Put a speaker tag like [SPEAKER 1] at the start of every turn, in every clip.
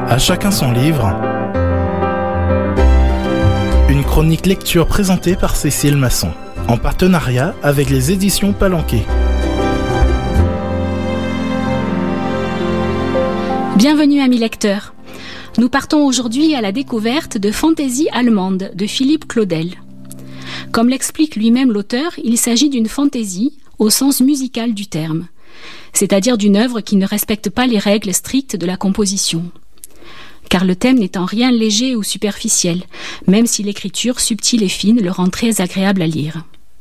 [SPEAKER 1] À chacun son livre. Une chronique lecture présentée par Cécile Masson, en partenariat avec les éditions Palanquet.
[SPEAKER 2] Bienvenue amis lecteurs. Nous partons aujourd'hui à la découverte de Fantaisie allemande de Philippe Claudel. Comme l'explique lui-même l'auteur, il s'agit d'une fantaisie au sens musical du terme, c'est-à-dire d'une œuvre qui ne respecte pas les règles strictes de la composition. Car le thème n'est en rien léger ou superficiel, même si l'écriture subtile et fine le rend très agréable à lire.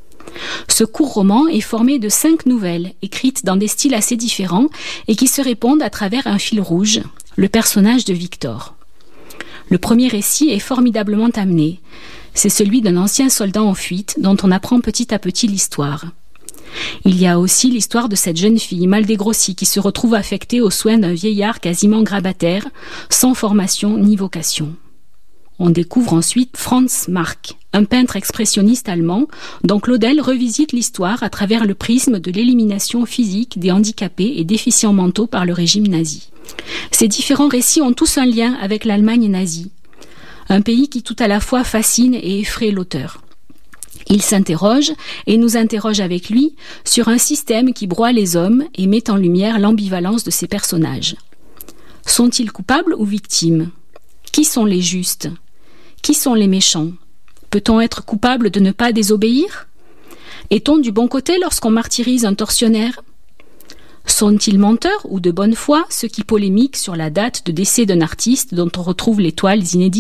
[SPEAKER 2] Ce court roman est formé de 5 nouvelles, écrites dans des styles assez différents et qui se répondent à travers un fil rouge, le personnage de Victor. Le premier récit est formidablement amené. C'est celui d'un ancien soldat en fuite dont on apprend petit à petit l'histoire. Il y a aussi l'histoire de cette jeune fille mal dégrossie qui se retrouve affectée aux soins d'un vieillard quasiment grabataire, sans formation ni vocation. On découvre ensuite Franz Marc, un peintre expressionniste allemand dont Claudel revisite l'histoire à travers le prisme de l'élimination physique des handicapés et déficients mentaux par le régime nazi. Ces différents récits ont tous un lien avec l'Allemagne nazie, un pays qui tout à la fois fascine et effraie l'auteur. Il s'interroge, et nous interroge avec lui, sur un système qui broie les hommes et met en lumière l'ambivalence de ses personnages. Sont-ils coupables ou victimes ? Qui sont les justes ? Qui sont les méchants ? Peut-on être coupable de ne pas désobéir ? Est-on du bon côté lorsqu'on martyrise un tortionnaire ? Sont-ils menteurs ou de bonne foi ceux qui polémiquent sur la date de décès d'un artiste dont on retrouve les toiles inédites ?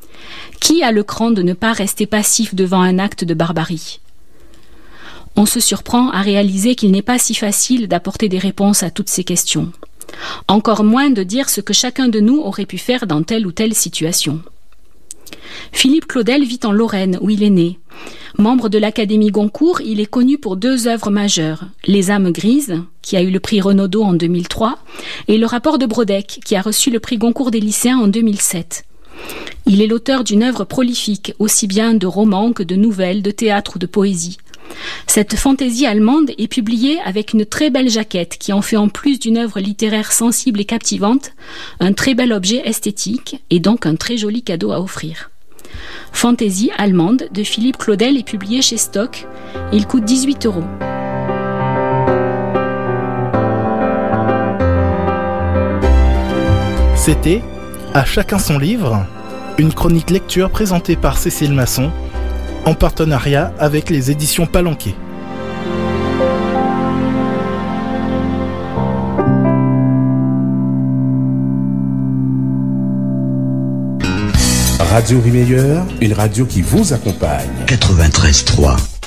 [SPEAKER 2] Qui a le cran de ne pas rester passif devant un acte de barbarie ? On se surprend à réaliser qu'il n'est pas si facile d'apporter des réponses à toutes ces questions. Encore moins de dire ce que chacun de nous aurait pu faire dans telle ou telle situation. Philippe Claudel vit en Lorraine, où il est né. Membre de l'Académie Goncourt, il est connu pour 2 œuvres majeures, Les âmes grises, qui a eu le prix Renaudot en 2003, et Le rapport de Brodeck, qui a reçu le prix Goncourt des lycéens en 2007. Il est l'auteur d'une œuvre prolifique, aussi bien de romans que de nouvelles, de théâtre ou de poésie. Cette fantaisie allemande est publiée avec une très belle jaquette qui en fait, en plus d'une œuvre littéraire sensible et captivante, un très bel objet esthétique et donc un très joli cadeau à offrir. Fantaisie allemande de Philippe Claudel est publiée chez Stock. Il coûte 18 €.
[SPEAKER 1] C'était À chacun son livre, une chronique lecture présentée par Cécile Masson, en partenariat avec les éditions Palanquet.
[SPEAKER 3] Radio Rimeilleur, une radio qui vous accompagne.
[SPEAKER 4] 93.3